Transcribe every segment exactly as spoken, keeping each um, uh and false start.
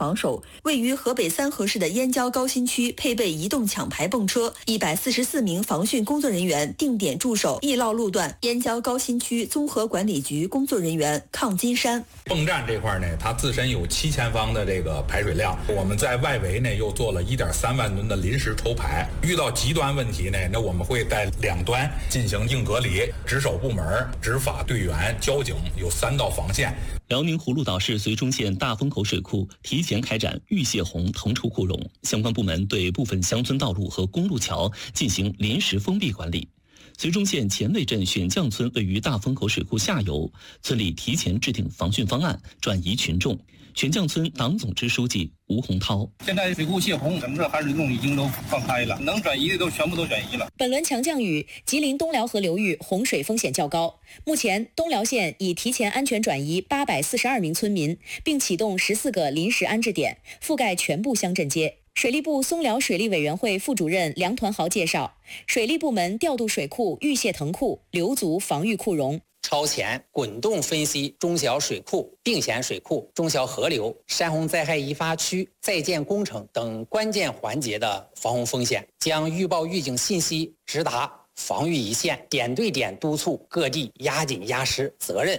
防守。位于河北三河市的燕郊高新区配备移动抢排泵车，一百四十四名防汛工作人员定点驻守易涝路段。燕郊高新区综合管理局工作人员抗金山： 泵站这块呢，它自身有七千方的这个排水量，我们在外围呢又做了一点三万吨的临时抽排。遇到极端问题呢，那我们会在两端进行硬隔离，值守部门、执法队员、交警有三道防线。 辽宁葫芦岛市绥中县大风口水库提前开展预泄洪腾出库容，相关部门对部分乡村道路和公路桥进行临时封闭管理。绥中县前卫镇选将村位于大风口水库下游，村里提前制定防汛方案，转移群众。选将村党总支书记吴洪涛： 现在水库泄洪，整个含水洞已经都放开了，能转移的都全部都转移了。 本轮强降雨，吉林东辽河流域洪水风险较高。目前，东辽县已提前安全转移八百四十二名村民，并启动十四个临时安置点，覆盖全部乡镇街。水利部松辽水利委员会副主任梁团豪介绍，水利部门调度水库预泄腾库，留足防御库容。 超前滚动分析中小水库、并险水库、中小河流、山洪灾害易发区、在建工程等关键环节的防洪风险，将预报预警信息直达防御一线，点对点督促各地压紧压实责任。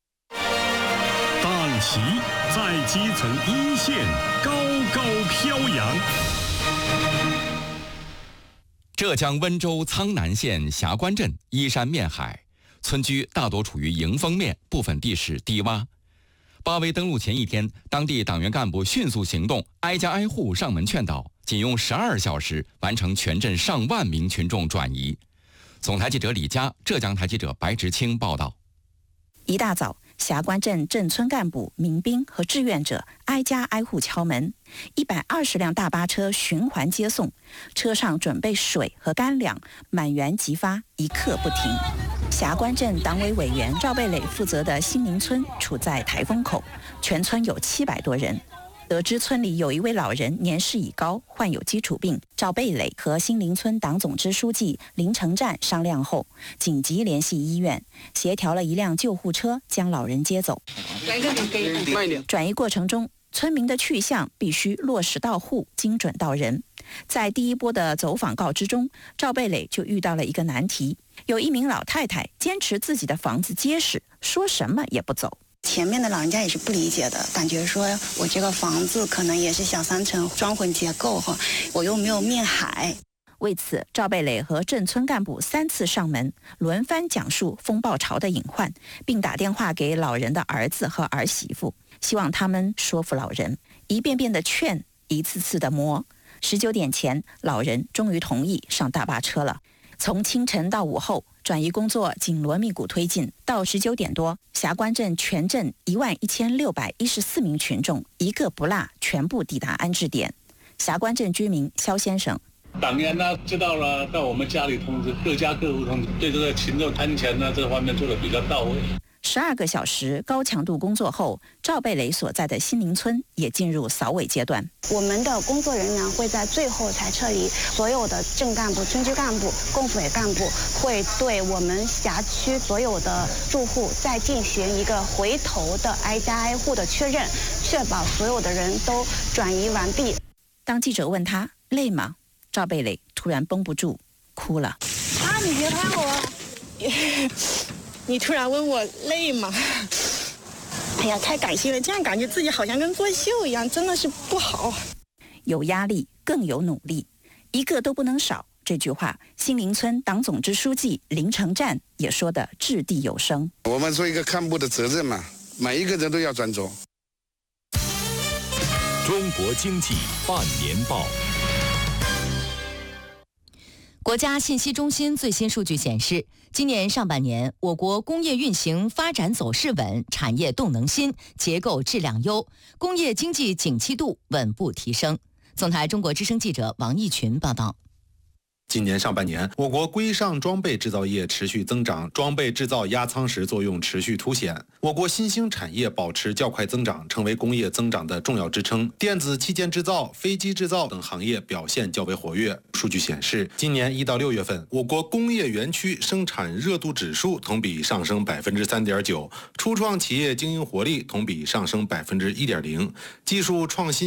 大旗在基层一线高高飘扬。 浙江温州苍南县霞关镇依山面海，村居大多处于迎风面，部分地势低洼。八维登陆前一天，当地党员干部迅速行动，挨家挨户上门劝导，仅用十二小时完成全镇上万名群众转移。总台记者李佳，浙江台记者白直清报道。 一大早，霞关镇镇村干部、民兵和志愿者挨家挨户敲门，一百二十辆大巴车循环接送，车上准备水和干粮，满员急发，一刻不停。霞关镇党委委员赵贝磊负责的新林村处在台风口，全村有七百多人。得知村里有一位老人年事已高，患有基础病，赵贝磊和新林村党总支书记林成战商量后，紧急联系医院，协调了一辆救护车将老人接走。转移过程中，村民的去向必须落实到户，精准到人。在第一波的走访告知中，赵贝磊就遇到了一个难题，有一名老太太坚持自己的房子结实，说什么也不走。 前面的老人家也是不理解的，感觉说我这个房子可能也是小三层双混结构哈，我又没有面海。 为此，赵贝磊和镇村干部三次上门，轮番讲述风暴潮的隐患，并打电话给老人的儿子和儿媳妇，希望他们说服老人。一遍遍的劝，一次次的磨。十九点前，老人终于同意上大巴车了。从清晨到午后，转移工作紧锣密鼓推进。到十九点多，霞关镇全镇一万一千六百一十四名群众一个不落全部抵达安置点。霞关镇居民肖先生： 党员呢知道了，到我们家里通知，各家各户通知，对这个群众安全呢这方面做得比较到位。 十二个小时高强度工作后，赵贝磊所在的新林村也进入扫尾阶段。 我们的工作人员会在最后才撤离，所有的镇干部、村居干部、共辅委干部会对我们辖区所有的住户再进行一个回头的挨家挨户的确认，确保所有的人都转移完毕。 当记者问他累吗，赵贝磊突然绷不住哭了。 啊，你别看我。你突然问我累吗？哎呀，太感谢了，这样感觉自己好像跟作秀一样，真的是不好。 有压力更有努力，一个都不能少。这句话，新林村党总支书记林成战也说得掷地有声。 我们做一个干部的责任嘛，每一个人都要专注。 中国经济半年报。 国家信息中心最新数据显示，今年上半年，我国工业运行发展走势稳，产业动能新，结构质量优，工业经济景气度稳步提升。总台中国之声记者王义群报道。 今年上半年，我国规上装备制造业持续增长，装备制造压舱石作用持续凸显。我国新兴产业保持较快增长，成为工业增长的重要支撑。电子器件制造、飞机制造等行业表现较为活跃。数据显示，今年一到六月份，我国工业园区生产热度指数同比上升百分之三点九，初创企业经营活力同比上升百分之一点零，技术创新